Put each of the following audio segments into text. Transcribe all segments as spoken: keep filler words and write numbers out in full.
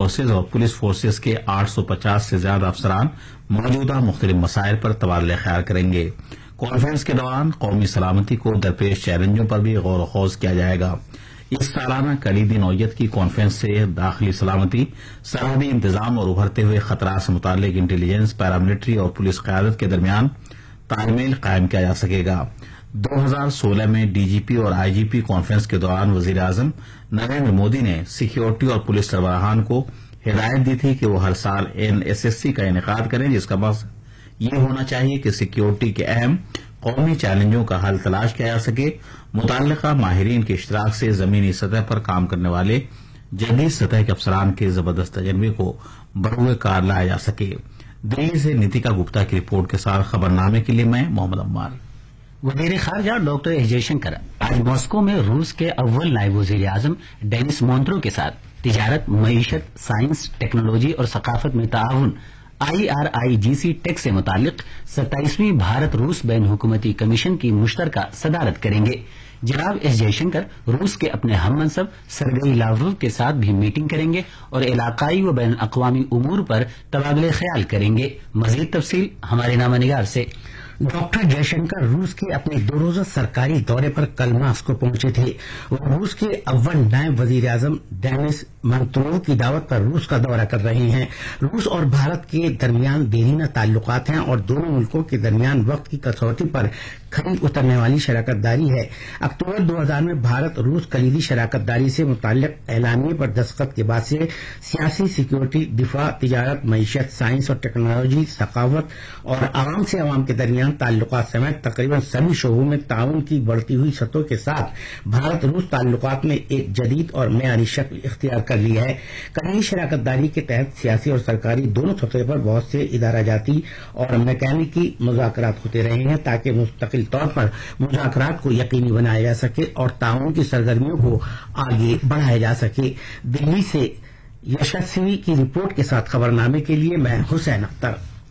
Forces اور police forces کے آٹھ سو پچاس سے زیادہ افسران موجودہ مختلف مسائل پر تبادلہ خیال کریں گے۔ کانفرنس کے دوران قومی سلامتی کو درپیش چیلنجوں پر بھی غور و خوض کیا جائے گا۔ اس سالانہ کلیدی نوعیت کی کانفرنس سے داخلی سلامتی، سرحدی انتظام اور ابھرتے ہوئے خطرات سے متعلق انٹیلیجنس، پیراملٹری اور پولیس قیادت کے درمیان تال میل قائم کیا جا سکے گا۔ دو ہزار سولہ میں ڈی جی پی اور آئی جی پی کانفرنس کے دوران وزیر اعظم نریندر مودی نے سیکیورٹی اور پولیس سربراہان کو ہدایت دی تھی کہ وہ ہر سال این ایس ایس سی کا انعقاد کریں، جس کا مقصد یہ ہونا چاہیے کہ سیکیورٹی کے اہم قومی چیلنجوں کا حل تلاش کیا جا سکے، متعلقہ ماہرین کے اشتراک سے زمینی سطح پر کام کرنے والے جدید سطح کے افسران کے زبردست تجربے کو بروئے کار لایا جا سکے۔ دلی سے نیتیکا گپتا کی رپورٹ کے ساتھ خبرنامے کے لیے میں محمد عمار۔ وزیر خارجہ ڈاکٹر ایس جے شنکر آج ماسکو میں روس کے اول نائب وزیر اعظم ڈینس مونترو کے ساتھ تجارت، معیشت، سائنس، ٹیکنالوجی اور ثقافت میں تعاون آئی آر آئی جی سی ٹیک سے متعلق ستائیسویں بھارت روس بین حکومتی کمیشن کی مشترکہ صدارت کریں گے۔ جناب ایس جے شنکر روس کے اپنے ہم منصب سرگئی لاوروف کے ساتھ بھی میٹنگ کریں گے اور علاقائی و بین الاقوامی امور پر تبادلہ خیال کریں گے۔ مزید تفصیل ہمارے نامہ نگار سے۔ ڈاکٹر جے شنکر روس کے اپنے دو روزہ سرکاری دورے پر کل ماسکو پہنچے تھے۔ وہ روس کے اول نائب وزیر اعظم ڈینس مونترو کی دعوت پر روس کا دورہ کر رہے ہیں۔ روس اور بھارت کے درمیان دیرینہ تعلقات ہیں اور دونوں ملکوں کے درمیان وقت کی کسوٹی پر کھری اترنے والی شراکت داری ہے۔ اکتوبر دو ہزار میں بھارت روس کلیدی شراکت داری سے متعلق اعلامیے پر دستخط کے بعد سے سیاسی، سیکیورٹی، دفاع، تجارت، معیشت، سائنس اور ٹیکنالوجی، ثقافت اور عوام سے عوام کے درمیان تعلقات سمیت تقریباً سبھی شعبوں میں تعاون کی بڑھتی ہوئی سطحوں کے ساتھ بھارت روس تعلقات میں ایک جدید اور معیاری شکل اختیار کر لی ہے۔ کلیدی شراکت داری کے تحت سیاسی اور سرکاری دونوں سطح پر بہت سے ادارہ جاتی اور میکینکی مذاکرات ہوتے رہے ہیں تاکہ مستقل طور پر مذاکرات کو یقینی بنایا جا سکے اور تعاون کی سرگرمیوں کو آگے بڑھایا جا سکے۔ دلی سے یشسوی کی رپورٹ کے ساتھ خبرنامے کے لیے میں حسین اختر۔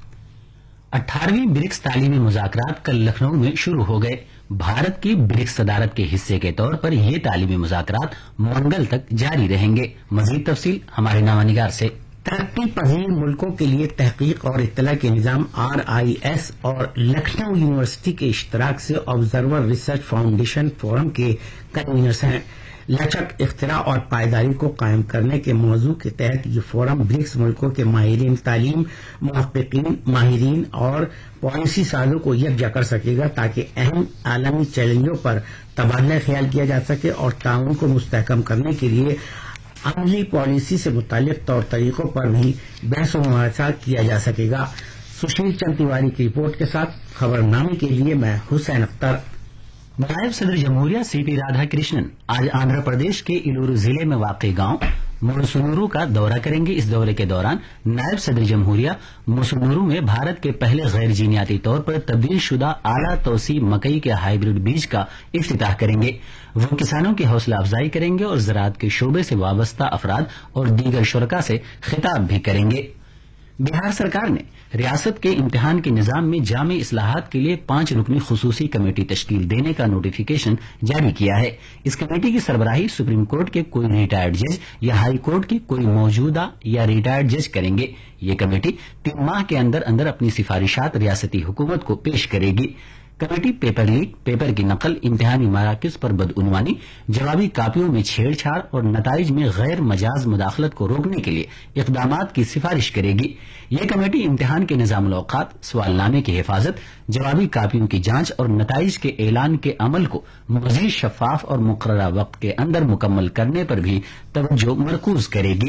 اٹھارہویں برکس تعلیمی مذاکرات کل لکھنؤ میں شروع ہو گئے۔ بھارت کی برکس صدارت کے حصے کے طور پر یہ تعلیمی مذاکرات منگل تک جاری رہیں گے۔ مزید تفصیل ہمارے نامہ نگار سے۔ ترقی پذیر ملکوں کے لیے تحقیق اور اطلاع کے نظام آر آئی ایس اور لکھنؤ یونیورسٹی کے اشتراک سے آبزرور ریسرچ فاؤنڈیشن فورم کے کنوینرز ہیں۔ لچک، اختراع اور پائیداری کو قائم کرنے کے موضوع کے تحت یہ فورم برکس ملکوں کے ماہرین تعلیم، محققین، ماہرین اور پالیسی سازوں کو یکجا کر سکے گا تاکہ اہم عالمی چیلنجوں پر تبادلہ خیال کیا جا سکے اور تعاون کو مستحکم کرنے کے لیے عملی پالیسی سے متعلق طور طریقوں پر بھی بحث و مباحثہ کیا جا سکے گا۔ سشیل چند تیواری کی رپورٹ کے ساتھ خبرنامے کے لیے میں حسین اختر۔ نائب صدر جمہوریہ سی پی رادھا کرشنن آج آندھرا پردیش کے ایلورو ضلع میں واقع گاؤں موسونورو کا دورہ کریں گے۔ اس دورے کے دوران نائب صدر جمہوریہ موسونورو میں بھارت کے پہلے غیر جینیاتی طور پر تبدیل شدہ اعلیٰ توسیع مکئی کے ہائیبرڈ بیج کا افتتاح کریں گے۔ وہ کسانوں کی حوصلہ افزائی کریں گے اور زراعت کے شعبے سے وابستہ افراد اور دیگر شرکاء سے خطاب بھی کریں گے۔ بہار سرکار نے ریاست کے امتحان کے نظام میں جامع اصلاحات کے لیے پانچ رکنی خصوصی کمیٹی تشکیل دینے کا نوٹیفیکیشن جاری کیا ہے۔ اس کمیٹی کی سربراہی سپریم کورٹ کے کوئی ریٹائرڈ جج یا ہائی کورٹ کی کوئی موجودہ یا ریٹائرڈ جج کریں گے۔ یہ کمیٹی تین ماہ کے اندر اندر اپنی سفارشات ریاستی حکومت کو پیش کرے گی۔ کمیٹی پیپر لیک، پیپر کی نقل، امتحانی مراکز پر بدعنوانی، جوابی کاپیوں میں چھیڑ چھاڑ اور نتائج میں غیر مجاز مداخلت کو روکنے کے لیے اقدامات کی سفارش کرے گی۔ یہ کمیٹی امتحان کے نظام الاوقات، سوال نامے کی حفاظت، جوابی کاپیوں کی جانچ اور نتائج کے اعلان کے عمل کو مزید شفاف اور مقررہ وقت کے اندر مکمل کرنے پر بھی توجہ مرکوز کرے گی۔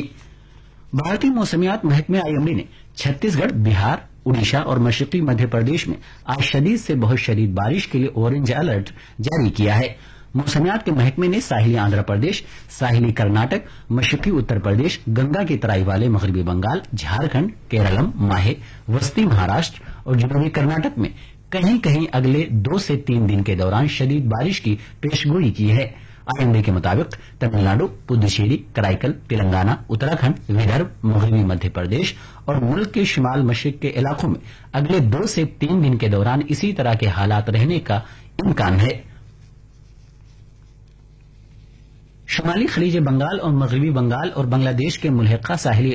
بھارتی موسمیات محکمہ آئی ایم ڈی نے چھتیس گڑھ، بہار، اڈیشہ اور مشرقی مدھیہ پردیش میں آج شدید سے بہت شدید بارش کے لیے اورنج الرٹ جاری کیا ہے۔ موسمیات کے محکمے نے ساحلی آندھرا پردیش، ساحلی کرناٹک، مشرقی اتر پردیش، گنگا کی ترائی والے مغربی بنگال، جھارکھنڈ، کیرلم، ماہے، وسطی مہاراشٹر اور جنوبی کرناٹک میں کہیں کہیں اگلے دو سے تین دن کے دوران شدید بارش کی پیشگوئی کی ہے۔ آئی ایم ڈی کے مطابق تمل ناڈو، پدوچیری، کرائیکل، تلنگانہ، اتراکھنڈ، ودربھ، مغربی مدھیہ پردیش اور ملک کے شمال مشرق کے علاقوں میں اگلے دو سے تین دن کے دوران اسی طرح کے حالات رہنے کا امکان ہے۔ شمالی خلیج بنگال اور مغربی بنگال اور بنگلہ دیش کے ملحقہ ساحلی